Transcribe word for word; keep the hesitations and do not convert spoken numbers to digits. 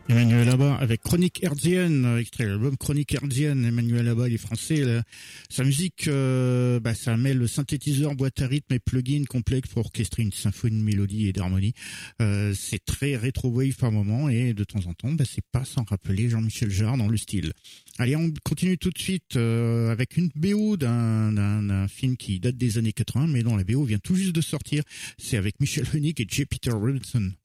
Emmanuel Abba avec Chronique hertzienne, extrait de l'album Chronique hertzienne. Emmanuel Abba, il est français. Là. Sa musique, euh, bah, ça mêle synthétiseur, boîte à rythme et plugin complexe pour orchestrer une symphonie de mélodie et d'harmonie. Euh, c'est très rétro-wave par moment et de temps en temps, bah, c'est pas sans rappeler Jean-Michel Jarre dans le style. Allez, on continue tout de suite euh, avec une B O d'un, d'un, d'un film qui date des années quatre-vingts, mais dont la B O vient tout juste de sortir. C'est avec Michel Hoenick et J. Peter Robinson.